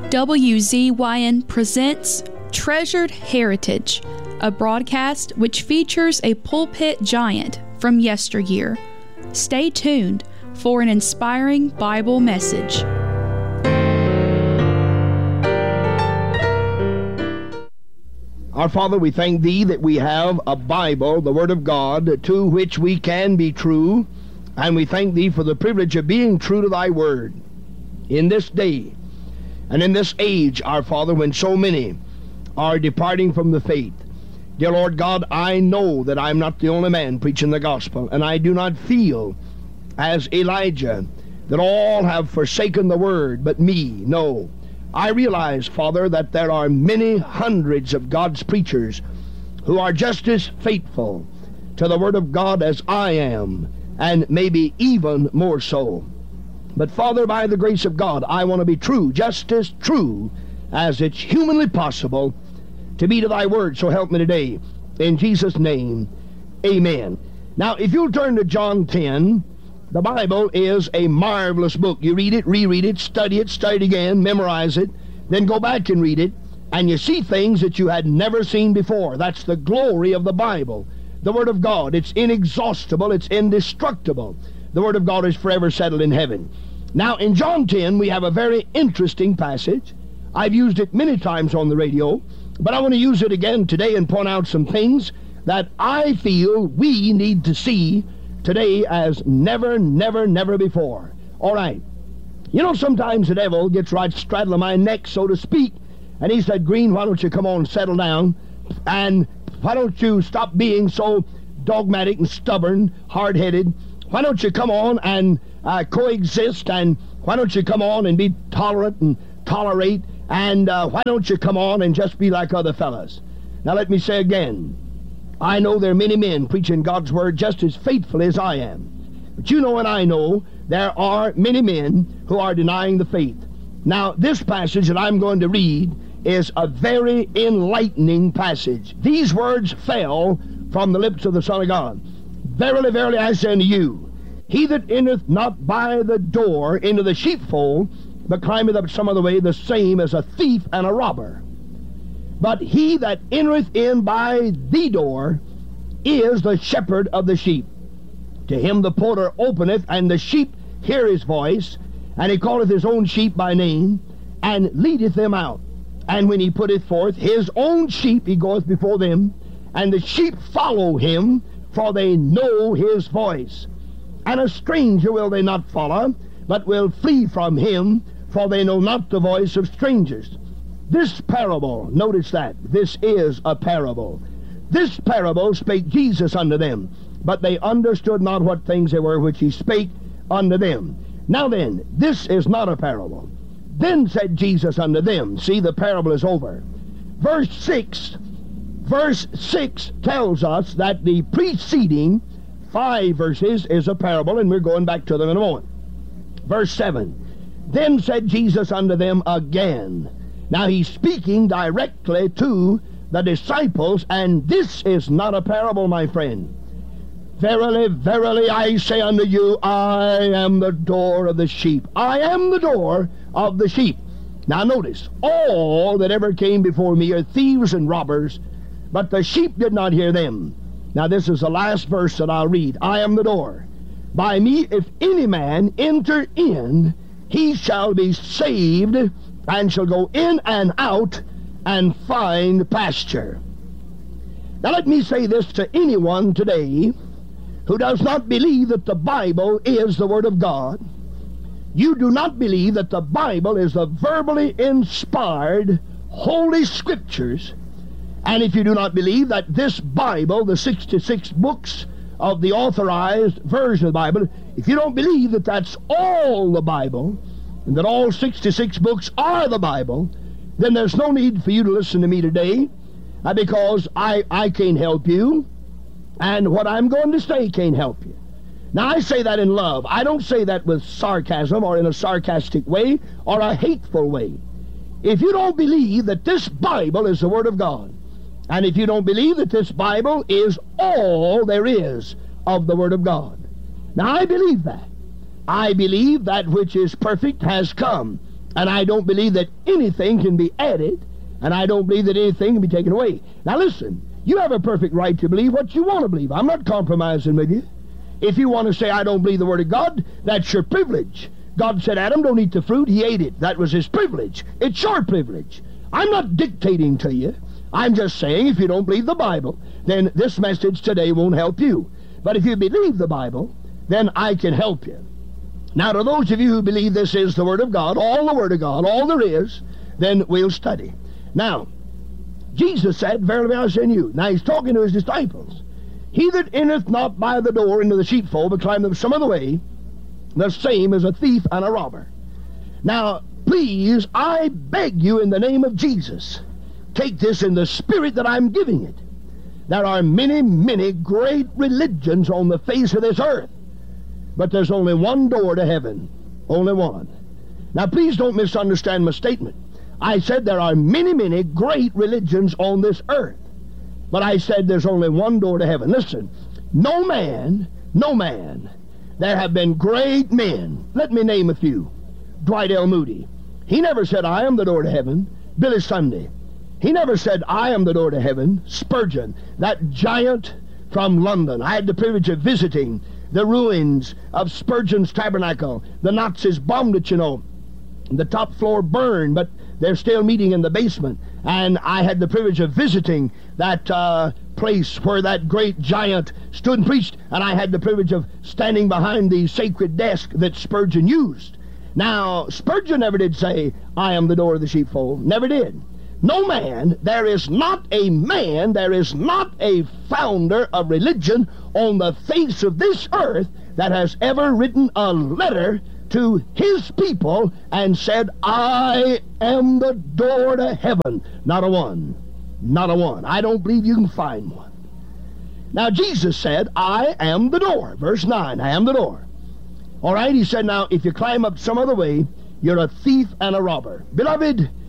WZYN presents Treasured Heritage, a broadcast which features a pulpit giant from yesteryear. Stay tuned for an inspiring Bible message. Our Father, we thank Thee that we have a Bible, the Word of God, to which we can be true, and we thank Thee for the privilege of being true to Thy Word in this day and in this age, our Father, when so many are departing from the faith. Dear Lord God, I know that I'm not the only man preaching the gospel, and I do not feel as Elijah that all have forsaken the Word but me. No. I realize, Father, that there are many hundreds of God's preachers who are just as faithful to the Word of God as I am, and maybe even more so. But Father, by the grace of God, I want to be true, just as true as it's humanly possible to be to Thy Word. So help me today. In Jesus' name, amen. Now, if you'll turn to John 10, the Bible is a marvelous book. You read it, reread it, study it again, memorize it, then go back and read it, and you see things that you had never seen before. That's the glory of the Bible, the Word of God. It's inexhaustible, it's indestructible. The Word of God is forever settled in heaven. Now, in John 10, we have a very interesting passage. I've used it many times on the radio, but I want to use it again today and point out some things that I feel we need to see today as never before. All right. You know, sometimes the devil gets right straddling my neck, so to speak, and he said, Green, why don't you come on and settle down, and why don't you stop being so dogmatic and stubborn, hard-headed? Why don't you come on and coexist, and why don't you come on and be tolerant and tolerate, and why don't you come on and just be like other fellas? Now let me say again, I know there are many men preaching God's Word just as faithfully as I am. But you know and I know there are many men who are denying the faith. Now this passage that I'm going to read is a very enlightening passage. These words fell from the lips of the Son of God. Verily, verily, I say unto you, he that entereth not by the door into the sheepfold, but climbeth up some other way, the same as a thief and a robber. But he that entereth in by the door is the shepherd of the sheep. To him the porter openeth, and the sheep hear his voice, and he calleth his own sheep by name, and leadeth them out. And when he putteth forth his own sheep, he goeth before them, and the sheep follow him, for they know his voice. And a stranger will they not follow, but will flee from him, for they know not the voice of strangers. This parable, notice that, this is a parable. This parable spake Jesus unto them, but they understood not what things they were which he spake unto them. Now then, this is not a parable. Then said Jesus unto them, see, the parable is over. Verse 6 tells us that the preceding 5 verses is a parable, and we're going back to them in a moment. Verse 7, then said Jesus unto them again. Now he's speaking directly to the disciples, and this is not a parable, my friend. Verily, verily, I say unto you, I am the door of the sheep. I am the door of the sheep. Now notice, all that ever came before me are thieves and robbers, but the sheep did not hear them. Now this is the last verse that I'll read. I am the door. By me, if any man enter in, he shall be saved, and shall go in and out and find pasture. Now let me say this to anyone today who does not believe that the Bible is the Word of God. You do not believe that the Bible is the verbally inspired Holy Scriptures. And if you do not believe that this Bible, the 66 books of the authorized version of the Bible, if you don't believe that that's all the Bible, and that all 66 books are the Bible, then there's no need for you to listen to me today, because I can't help you, and what I'm going to say can't help you. Now, I say that in love. I don't say that with sarcasm or in a sarcastic way or a hateful way. If you don't believe that this Bible is the Word of God, and if you don't believe that this Bible is all there is of the Word of God. Now, I believe that. I believe that which is perfect has come, And I don't believe that anything can be added, and I don't believe that anything can be taken away. Now listen, you have a perfect right to believe what you want to believe. I'm not compromising with you. If you want to say, I don't believe the Word of God, that's your privilege. God said, Adam, don't eat the fruit. He ate it. That was his privilege. It's your privilege. I'm not dictating to you. I'm just saying, if you don't believe the Bible, then this message today won't help you. But if you believe the Bible, then I can help you. Now, to those of you who believe this is the Word of God, all the Word of God, all there is, then we'll study. Now, Jesus said, verily I say unto you. Now, he's talking to his disciples. He that entereth not by the door into the sheepfold, but climbeth some other way, the same is a thief and a robber. Now, please, I beg you in the name of Jesus, take this in the spirit that I'm giving it. There are many, many great religions on the face of this earth, but there's only one door to heaven. Only one. Now, please don't misunderstand my statement. I said there are many, many great religions on this earth, but I said there's only one door to heaven. Listen, no man, there have been great men. Let me name a few. Dwight L. Moody. He never said, I am the door to heaven. Billy Sunday. He never said, I am the door to heaven. Spurgeon, that giant from London. I had the privilege of visiting the ruins of Spurgeon's Tabernacle. The Nazis bombed it, you know. The top floor burned, but they're still meeting in the basement. And I had the privilege of visiting that place where that great giant stood and preached, and I had the privilege of standing behind the sacred desk that Spurgeon used. Now, Spurgeon never did say, I am the door of the sheepfold. Never did. No man, there is not a founder of religion on the face of this earth that has ever written a letter to his people and said, I am the door to heaven. Not a one. Not a one. I don't believe you can find one. Now, Jesus said, I am the door. Verse 9, I am the door. All right, he said, now, if you climb up some other way, you're a thief and a robber. Beloved,